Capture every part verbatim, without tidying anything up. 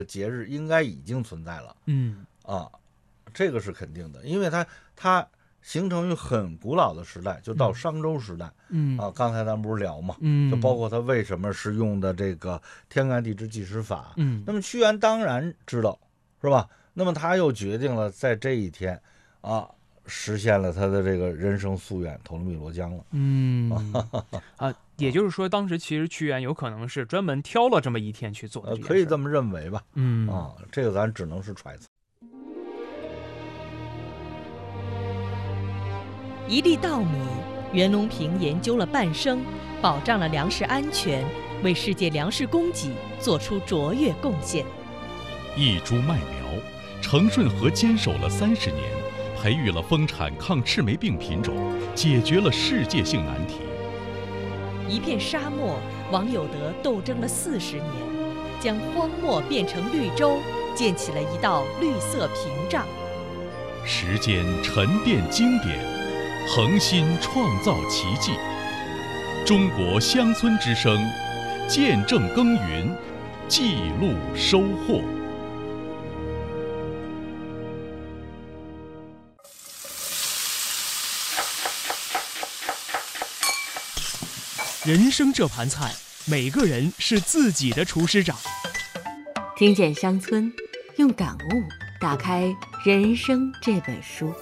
节日应该已经存在了。 嗯啊，这个是肯定的，因为它它形成于很古老的时代，就到商周时代。 嗯啊，刚才咱们不是聊嘛， 嗯， 就包括它为什么是用的这个天干地支计时法。 嗯， 那么屈原当然知道，是吧？那么他又决定了在这一天啊，实现了他的这个人生夙愿，投了汨罗江了。 嗯啊，也就是说，当时其实屈原有可能是专门挑了这么一天去做的呃， 这件事。 可以这么认为吧？ 嗯啊，这个咱只能是揣测。 一粒稻米，袁隆平研究了半生，保障了粮食安全，为世界粮食供给做出卓越贡献。 一株麦苗，程顺和坚守了三十年，培育了丰产抗赤霉病品种，解决了世界性难题。 一片沙漠，王有德斗争了四十年，将荒漠变成绿洲，建起了一道绿色屏障。 时间沉淀经典，恒心创造奇迹。中国乡村之声，见证耕耘，记录收获。 人生这盘菜，每个人是自己的厨师长。 听见乡村，用感悟打开人生这本书。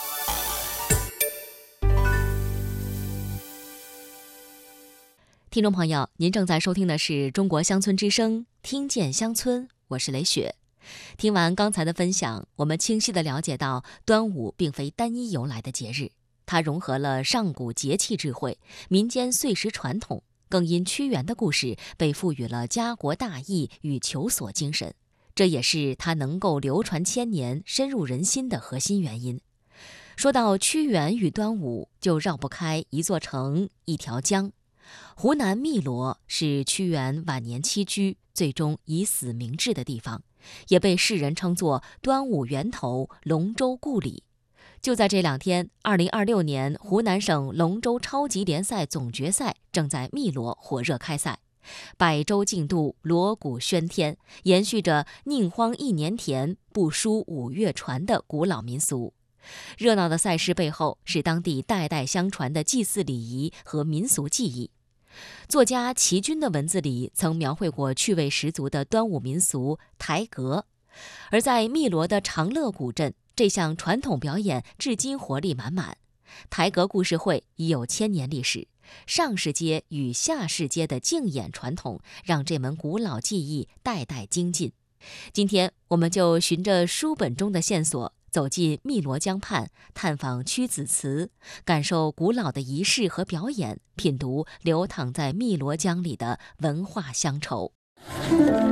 听众朋友，您正在收听的是中国乡村之声，听见乡村，我是雷雪。听完刚才的分享，我们清晰地了解到，端午并非单一由来的节日，它融合了上古节气智慧、民间岁时传统，更因屈原的故事被赋予了家国大义与求索精神，这也是它能够流传千年、深入人心的核心原因。说到屈原与端午，就绕不开一座城、一条江。湖南汨罗是屈原晚年栖居，最终以死明志的地方，也被世人称作端午源头、龙舟故里。就在这两天，二零二六年湖南省龙舟超级联赛总决赛正在汨罗火热开赛，百舟竞渡，锣鼓喧天，延续着宁荒一年田，不输五岳船的古老民俗。热闹的赛事背后是当地代代相传的祭祀礼仪和民俗技艺。作家齐君的文字里曾描绘过趣味十足的端午民俗抬革，而在汨罗的长乐古镇，这项传统表演至今活力满满。抬革故事会已有千年历史，上市街与下市街的竞演传统让这门古老技艺代代精进。今天我们就循着书本中的线索，走进汨罗江畔，探访屈子祠，感受古老的仪式和表演，品读流淌在汨罗江里的文化乡愁。